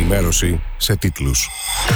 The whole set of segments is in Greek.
ενημέρωση σε τίτλους.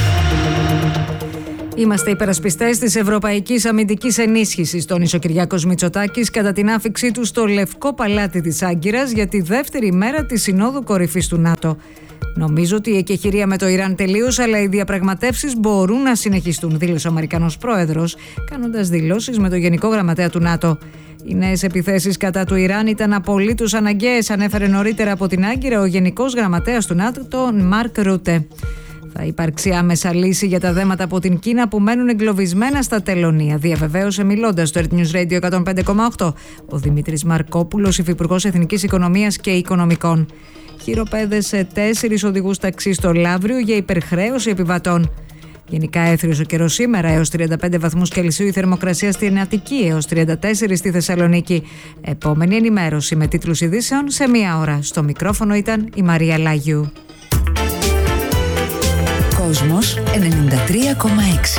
Είμαστε υπερασπιστές της Ευρωπαϊκής Αμυντικής Ενίσχυσης, τόνισε ο Κυριάκος Μητσοτάκης κατά την άφιξή του στο Λευκό Παλάτι της Άγκυρας για τη δεύτερη μέρα της Συνόδου Κορυφής του ΝΑΤΟ. Νομίζω ότι η εκεχηρία με το Ιράν τελείωσε, αλλά οι διαπραγματεύσεις μπορούν να συνεχιστούν, δήλωσε ο Αμερικανός πρόεδρος, κάνοντας δηλώσεις με το Γενικό Γραμματέα του ΝΑΤΟ. Οι νέες επιθέσεις κατά του Ιράν ήταν απολύτως αναγκαίες, ανέφερε νωρίτερα από την Άγκυρα ο Γενικός Γραμματέας του ΝΑΤΟ, Μαρκ Ρούτε. Θα υπάρξει άμεσα λύση για τα δέματα από την Κίνα που μένουν εγκλωβισμένα στα τελωνεία, διαβεβαίωσε μιλώντας στο Earth News Radio 105,8 ο Δημήτρης Μαρκόπουλος, υφυπουργός Εθνικής Οικονομίας και Οικονομικών. Χειροπέδεσε 4 οδηγούς ταξί στο Λαύριο για υπερχρέωση επιβατών. Γενικά έθριος ο καιρός σήμερα, έως 35 βαθμούς Κελσίου η θερμοκρασία στην Αττική, έως 34 στη Θεσσαλονίκη. Επόμενη ενημέρωση με τίτλους ειδήσεων σε 1 ώρα. Στο μικρόφωνο ήταν η Μαρία Λάγιου. Κόσμος 93,6.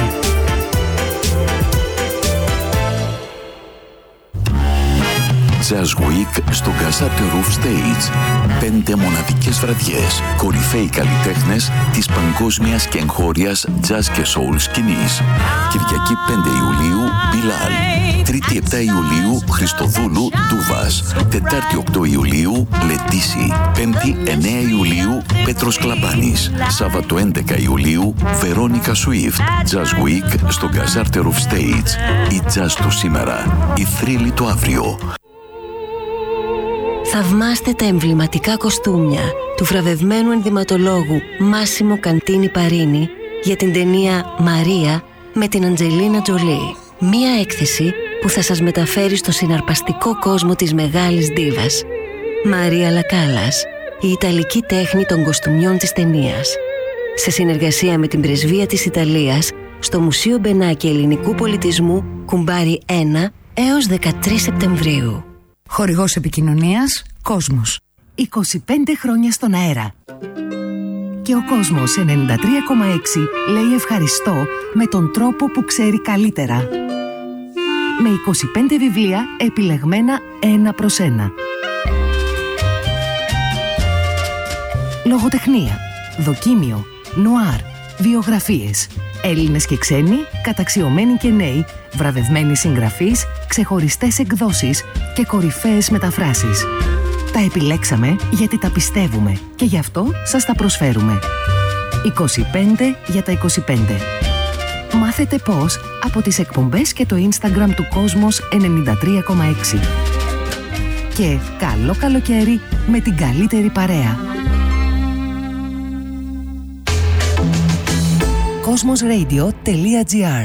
Jazz Week στο Gazzarte Roof Stage. 5 μοναδικές βραδιές. Κορυφαίοι καλλιτέχνες της παγκόσμιας και εγχώριας jazz και soul σκηνής. Κυριακή 5 Ιουλίου, Μπιλάλ. Τρίτη 7 Ιουλίου, Χριστοδούλου, Ντούβας. Τετάρτη 8 Ιουλίου, Λετήσι. Πέμπτη 9 Ιουλίου, Πέτρος Κλαμπάνης. Σάββατο 11 Ιουλίου, Βερόνικα Σουίφτ. Jazz Week στο Gazzarte Roof Stage. Η jazz του σήμερα, η θρύλη του αύριο. Θαυμάστε τα εμβληματικά κοστούμια του βραβευμένου ενδυματολόγου Μάσιμο Καντίνι Παρίνι για την ταινία «Μαρία» με την Αντζελίνα Τζολί. Μία έκθεση που θα σας μεταφέρει στο συναρπαστικό κόσμο της μεγάλης ντίβας. Μαρία Λακάλας, η Ιταλική τέχνη των κοστούμιών της ταινίας. Σε συνεργασία με την Πρεσβεία της Ιταλίας στο Μουσείο Μπενάκη Ελληνικού Πολιτισμού, Κουμπάρι 1 έως 13 Σεπτεμβρίου. Χορηγός επικοινωνίας Κόσμος. 25 χρόνια στον αέρα. Και ο Κόσμος 93,6 λέει ευχαριστώ με τον τρόπο που ξέρει καλύτερα. Με 25 βιβλία επιλεγμένα 1 προς 1. Λογοτεχνία, δοκίμιο, νουάρ, βιογραφίες. Έλληνες και ξένοι, καταξιωμένοι και νέοι, βραβευμένοι συγγραφείς, ξεχωριστές εκδόσεις και κορυφαίες μεταφράσεις. Τα επιλέξαμε γιατί τα πιστεύουμε και γι' αυτό σας τα προσφέρουμε. 25 για τα 25. Μάθετε πώς από τις εκπομπές και το Instagram του Κόσμος 93,6. Και καλό καλοκαίρι με την καλύτερη παρέα. Cosmosradio.gr